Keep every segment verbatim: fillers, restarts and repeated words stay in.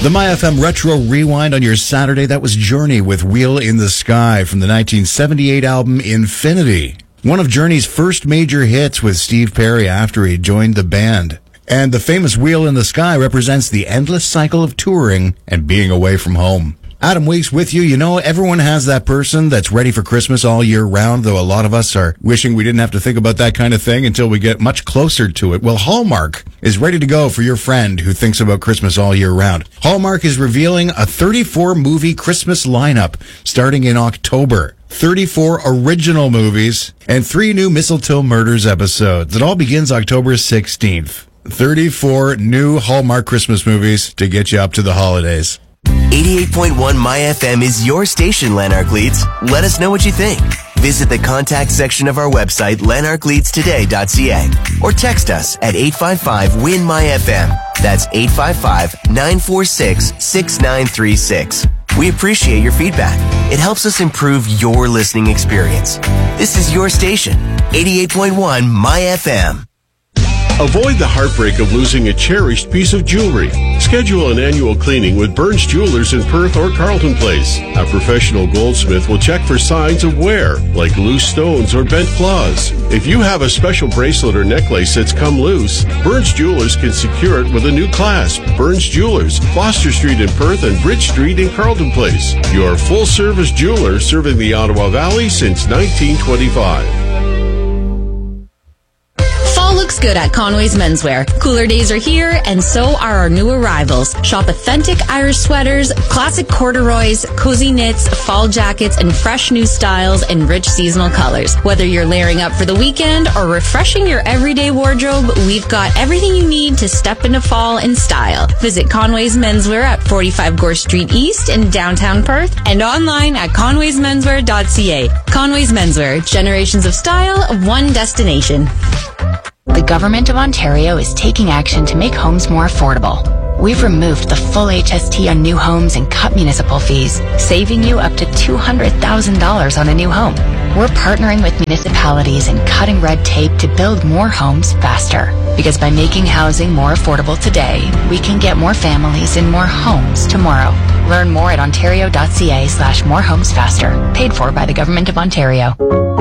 The My F M Retro Rewind on your Saturday, that was Journey with Wheel in the Sky from the nineteen seventy-eight album Infinity. One of Journey's first major hits with Steve Perry after he joined the band. And the famous Wheel in the Sky represents the endless cycle of touring and being away from home. Adam Weeks with you. You know, everyone has that person that's ready for Christmas all year round, though a lot of us are wishing we didn't have to think about that kind of thing until we get much closer to it. Well, Hallmark is ready to go for your friend who thinks about Christmas all year round. Hallmark is revealing a thirty-four movie Christmas lineup starting in October. thirty-four original movies and three new Mistletoe Murders episodes. It all begins October sixteenth. thirty-four new Hallmark Christmas movies to get you up to the holidays. eighty-eight point one My F M is your station, Lanark Leeds. Let us know what you think. Visit the contact section of our website, lanark leeds today dot c a, or text us at eight five five, W I N, M Y F M. That's eight five five, nine four six, six nine three six. We appreciate your feedback. It helps us improve your listening experience. This is your station, eighty-eight point one My F M. Avoid the heartbreak of losing a cherished piece of jewelry. Schedule an annual cleaning with Burns Jewelers in Perth or Carlton Place. A professional goldsmith will check for signs of wear, like loose stones or bent claws. If you have a special bracelet or necklace that's come loose, Burns Jewelers can secure it with a new clasp. Burns Jewelers, Foster Street in Perth and Bridge Street in Carlton Place. Your full-service jeweler serving the Ottawa Valley since nineteen twenty-five. Looks good at Conway's Menswear. Cooler days are here, and so are our new arrivals. Shop authentic Irish sweaters, classic corduroys, cozy knits, fall jackets, and fresh new styles in rich seasonal colors. Whether you're layering up for the weekend or refreshing your everyday wardrobe, we've got everything you need to step into fall in style. Visit Conway's Menswear at forty-five Gore Street East in downtown Perth and online at conways menswear dot c a. Conway's Menswear, generations of style, one destination. The Government of Ontario is taking action to make homes more affordable. We've removed the full H S T on new homes and cut municipal fees, saving you up to two hundred thousand dollars on a new home. We're partnering with municipalities and cutting red tape to build more homes faster. Because by making housing more affordable today, we can get more families in more homes tomorrow. Learn more at ontario dot c a slash more homes faster. Paid for by the Government of Ontario.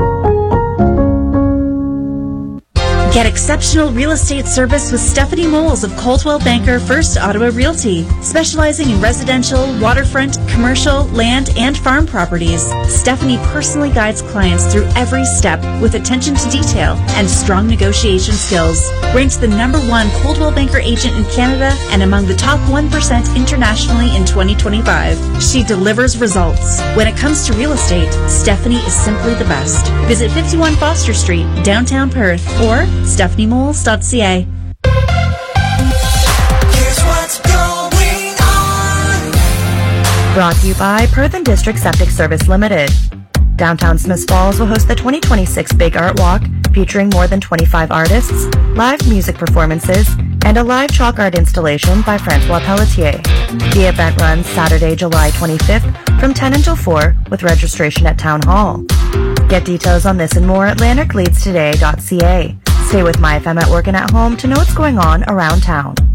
Get exceptional real estate service with Stephanie Moles of Coldwell Banker First Ottawa Realty, specializing in residential, waterfront, commercial, land, and farm properties. Stephanie personally guides clients through every step with attention to detail and strong negotiation skills. Ranked the number one Coldwell Banker agent in Canada and among the top one percent internationally in twenty twenty-five. She delivers results. When it comes to real estate, Stephanie is simply the best. Visit fifty-one Foster Street, downtown Perth, or stephanie moles dot c a. Here's what's going on. Brought to you by Perth and District Septic Service Limited. Downtown Smiths Falls will host the twenty twenty-six Big Art Walk, featuring more than twenty-five artists, live music performances, and a live chalk art installation by Francois Pelletier. The event runs Saturday, July twenty-fifth from ten until four with registration at Town Hall. Get details on this and more at lanark leeds today dot c a. Stay with My F M at work and at home to know what's going on around town.